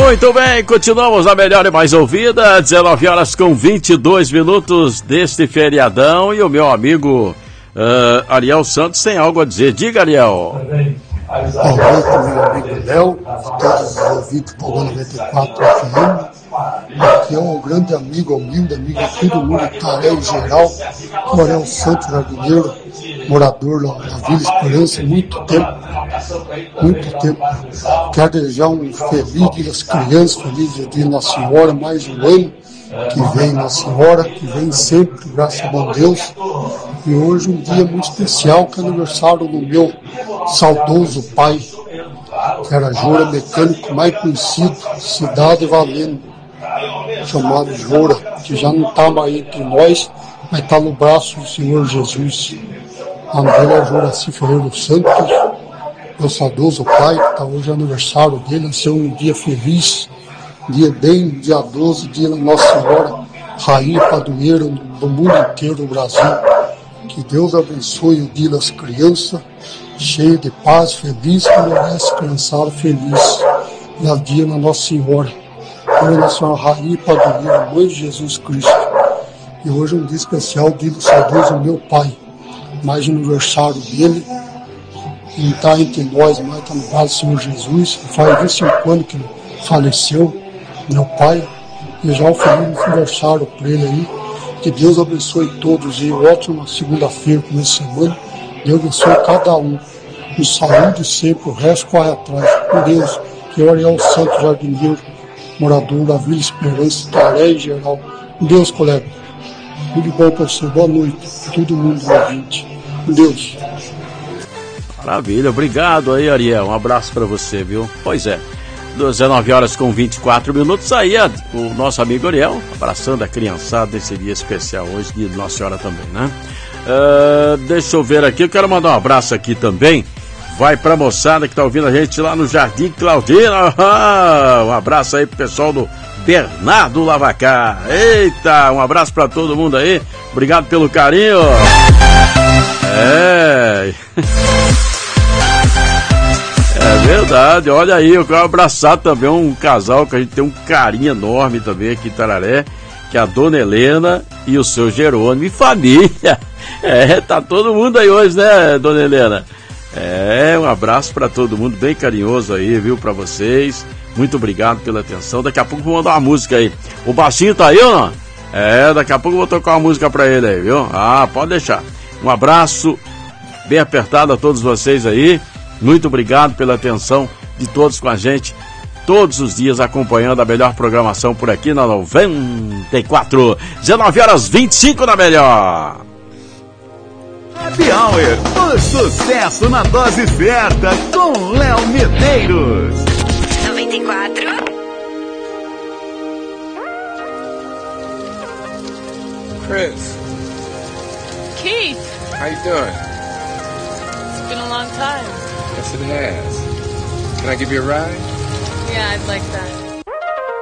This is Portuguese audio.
Muito bem, continuamos a melhor e mais ouvida, 19 horas com 22 minutos deste feriadão, e o meu amigo Ariel Santos tem algo a dizer. Diga, Ariel. Boa noite, meu amigo Léo, todos os ouvintes do 94 FM. Aqui é um grande amigo, humilde amigo de todo mundo, Taré geral, Ariel Santos, jardineiro, morador lá na Vila Esperança, muito tempo. Quero desejar um feliz dia das crianças, feliz dia da Senhora, mais um ano que vem na Senhora, que vem sempre, graças a bom Deus. E hoje um dia muito especial, que é aniversário do meu saudoso pai, que era Jora, mecânico mais conhecido, Cidade Valendo, chamado Jora, que já não está mais entre nós, mas está no braço do Senhor Jesus. A dele é Joraci Ferreira dos Santos, meu saudoso pai, que está hoje aniversário dele, vai ser um dia feliz, dia 12, dia da Nossa Senhora, Rainha Padroeira do mundo inteiro do Brasil. Que Deus abençoe o dia das crianças, cheio de paz, feliz, que merece criançada feliz. E a dia da Nossa Senhora, Nossa Senhora Rainha Padroeira, Mãe de Jesus Cristo. E hoje é um dia especial, dia do saudoso meu pai, mais um aniversário dele. Não está entre nós, mas está no braço do Senhor Jesus. Faz 25 anos que ele faleceu, meu pai. E já um feliz aniversário para ele aí. Que Deus abençoe todos e ótima segunda-feira, começo de semana. Deus abençoe cada um. Com saúde sempre, o resto corre atrás. Com Deus, que eu, Ariel Santos, jardineiro, morador da Vila Esperança, Taré em geral. Com Deus, colega. Tudo bom para você. Boa noite. Todo mundo ouvinte. Com Deus. Maravilha, obrigado aí, Ariel. Um abraço para você, viu? Pois é. 19 horas com 24 minutos, aí o nosso amigo Ariel, abraçando a criançada nesse dia especial hoje, dia de Nossa Senhora também, né? Deixa eu ver aqui, eu quero mandar um abraço aqui também, vai pra moçada que tá ouvindo a gente lá no Jardim Claudina, um abraço aí pro pessoal do Bernardo Lavacar, eita, um abraço pra todo mundo aí, obrigado pelo carinho. É verdade, olha aí, eu quero abraçar também um casal que a gente tem um carinho enorme também aqui em Tararé, que é a Dona Helena e o seu Jerônimo e família. Tá todo mundo aí hoje, né, Dona Helena? Um abraço para todo mundo, bem carinhoso aí, viu, para vocês. Muito obrigado pela atenção. Daqui a pouco vou mandar uma música aí. O baixinho tá aí ou não? Daqui a pouco eu vou tocar uma música para ele aí, viu? Pode deixar. Um abraço bem apertado a todos vocês aí. Muito obrigado pela atenção de todos com a gente, todos os dias acompanhando a melhor programação por aqui na 94, 19 horas 25 na melhor. Happy Hour, o sucesso na dose certa com Léo Medeiros. 94. Chris. Keith. How you doing? It's been a long time. Yes, it has. Can I give you a ride? Yeah, I'd like that.